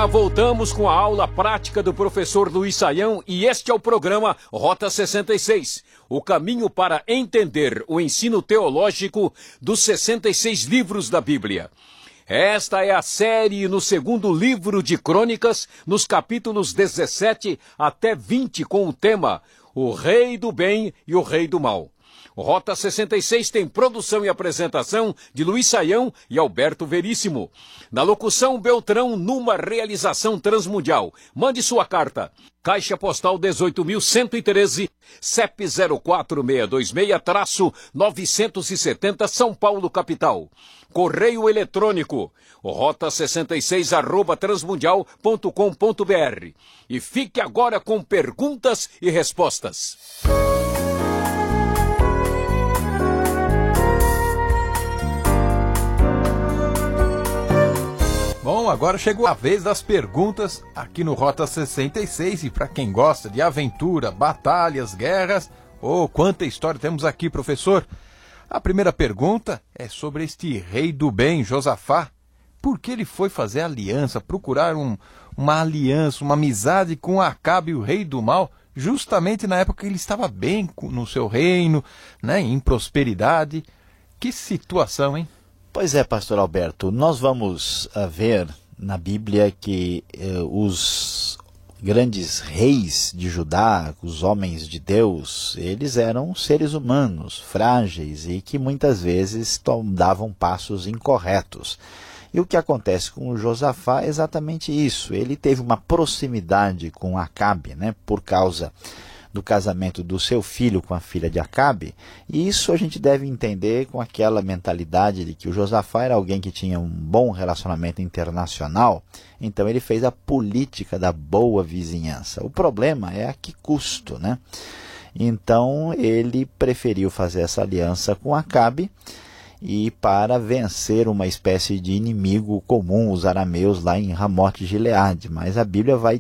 Já voltamos com a aula prática do professor Luiz Saião e este é o programa Rota 66, o caminho para entender o ensino teológico dos 66 livros da Bíblia. Esta é a série no segundo livro de Crônicas, nos capítulos 17 até 20, com o tema O Rei do Bem e o Rei do Mal. O Rota 66 tem produção e apresentação de Luiz Saião e Alberto Veríssimo. Na locução, Beltrão, numa realização transmundial. Mande sua carta. Caixa Postal 18.113, CEP 04626-970, São Paulo, capital. Correio eletrônico, rota66@transmundial.com.br. E fique agora com perguntas e respostas. Bom, agora chegou a vez das perguntas aqui no Rota 66 e para quem gosta de aventura, batalhas, guerras, quanta história temos aqui, professor. A primeira pergunta é sobre este rei do bem, Josafá. Por que ele foi fazer aliança, procurar uma aliança, uma amizade com Acabe, o rei do mal, justamente na época que ele estava bem no seu reino, né, em prosperidade? Que situação, hein? Pois é, pastor Alberto, nós vamos ver na Bíblia que os grandes reis de Judá, os homens de Deus, eles eram seres humanos, frágeis e que muitas vezes davam passos incorretos. E o que acontece com o Josafá é exatamente isso. Ele teve uma proximidade com Acabe, né, por causa do casamento do seu filho com a filha de Acabe, e isso a gente deve entender com aquela mentalidade de que o Josafá era alguém que tinha um bom relacionamento internacional, então ele fez a política da boa vizinhança. O problema é a que custo, né? Então ele preferiu fazer essa aliança com Acabe e para vencer uma espécie de inimigo comum, os arameus lá em Ramote-Gileade, mas a Bíblia vai